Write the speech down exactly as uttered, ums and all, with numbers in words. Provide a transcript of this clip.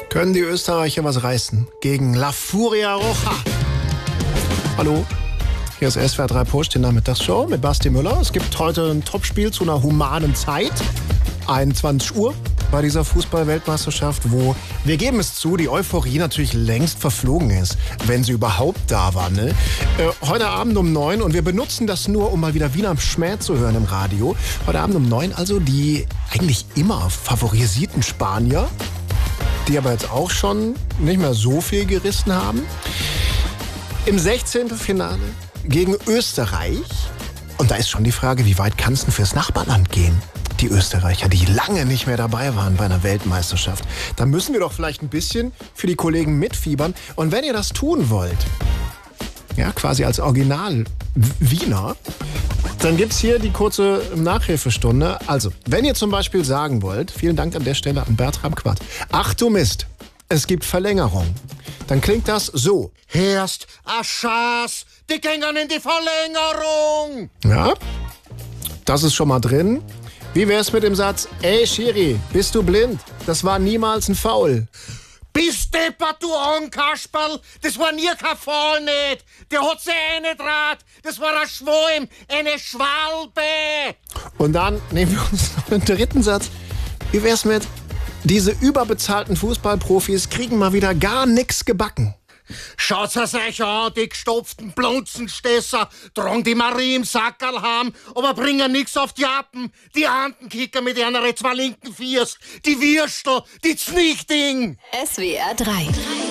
Können die Österreicher was reißen gegen La Furia Roja? Hallo, hier ist S W R drei Push, die Nachmittagsshow mit Basti Müller. Es gibt heute ein Topspiel zu einer humanen Zeit, einundzwanzig Uhr bei dieser Fußball-Weltmeisterschaft, wo, wir geben es zu, die Euphorie natürlich längst verflogen ist, wenn sie überhaupt da war. Ne? Äh, heute Abend um neun, und wir benutzen das nur, um mal wieder Wiener Schmäh zu hören im Radio. Heute Abend um neun also die eigentlich immer favorisierten Spanier, die aber jetzt auch schon nicht mehr so viel gerissen haben. Im sechzehnten Finale gegen Österreich. Und da ist schon die Frage, wie weit kann es denn fürs Nachbarland gehen? Die Österreicher, die lange nicht mehr dabei waren bei einer Weltmeisterschaft. Da müssen wir doch vielleicht ein bisschen für die Kollegen mitfiebern. Und wenn ihr das tun wollt, ja, quasi als Original Wiener, dann gibt's hier die kurze Nachhilfestunde. Also, wenn ihr zum Beispiel sagen wollt, vielen Dank an der Stelle an Bertram Quatt, ach du Mist, es gibt Verlängerung, dann klingt das so. Erst a Schaß, die gingen in die Verlängerung. Ja, das ist schon mal drin. Wie wär's mit dem Satz, ey Schiri, bist du blind? Das war niemals ein Foul. Bist deppert, du Ankasperl, das war nie kein Foul nicht. Der hat sich reingedraht, das war ein Schwalm, eine Schwalbe. Und dann nehmen wir uns noch den dritten Satz. Wie wär's mit, diese überbezahlten Fußballprofis kriegen mal wieder gar nix gebacken? Schaut's euch an, die gestopften Blunzenstesser, tragen die Marie im Sackerl heim, aber bringen nix auf die Appen. Die Handenkicker mit einer zwei linken Viers, die Würstel, die Znichting. S W R drei.